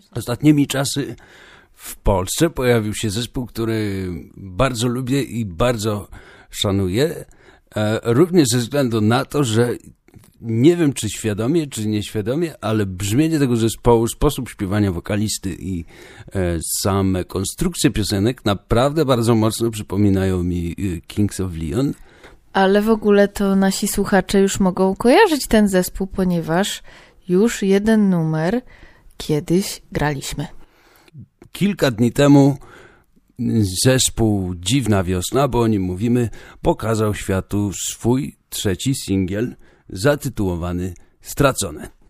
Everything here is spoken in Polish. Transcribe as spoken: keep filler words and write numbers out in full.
Ostatnimi czasy w Polsce pojawił się zespół, który bardzo lubię i bardzo szanuję, również ze względu na to, że nie wiem, czy świadomie, czy nieświadomie, ale brzmienie tego zespołu, sposób śpiewania wokalisty i e, same konstrukcje piosenek naprawdę bardzo mocno przypominają mi Kings of Leon. Ale w ogóle to nasi słuchacze już mogą kojarzyć ten zespół, ponieważ już jeden numer kiedyś graliśmy. Kilka dni temu zespół Dziwna Wiosna, bo o nim mówimy, pokazał światu swój trzeci singiel zatytułowany Stracone.